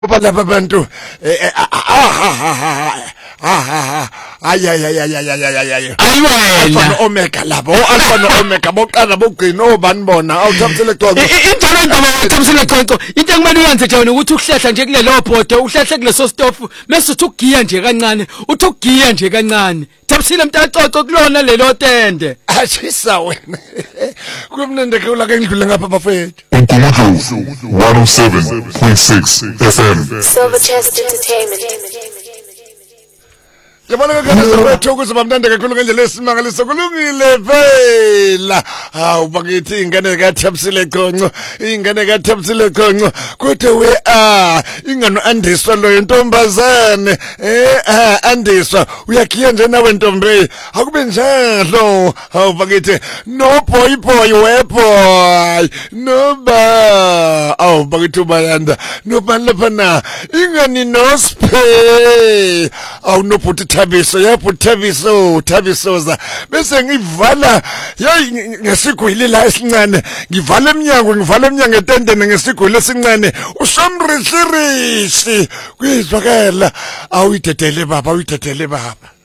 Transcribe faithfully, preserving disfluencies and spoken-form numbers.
Balaba bantu ayayayayayayayay ayiwena omega labo alpha no omega boqala bogcina obani bona awuthamsele xonco into lento awuthamsele xonco into ekumele uyenze nje wena ukuthi uhlehla nje kulelo bhodo uhlehla kuleso stofu mase uthi ugiya nje kancane uthi ugiya nje kancane thamsile mntaxoxo kulona lelo tende ashisa wena kumnende ke ula ke ngidlule ngapha bafethu Unkulunkulu one oh seven point six F M Silverchest Entertainment. Yabona ke ngizobethu ukuthi bamnande kakhulu ngendlela esimangaliso kulungile phela hawu bakithi ingane kaThabisile Gqonco ingane kaThabisile Gqonco kuthi we ah ingano andiswa lo intombazane eh ah andiswa uyakhiya nje nawe ntombi akube njalo hawu bakithi no boy boy we boy no ba awu bakithi bayanda no balapha na ingani no spe awu no put Thabiso yapho Thabiso Thabisoza bese ngivala yayi ngesigwili la esincane ngivala eminyango ngivala eminyango etendene ngesigwili esincane usomrishirishi kwizwakala awuyidedele baba awuyidedele baba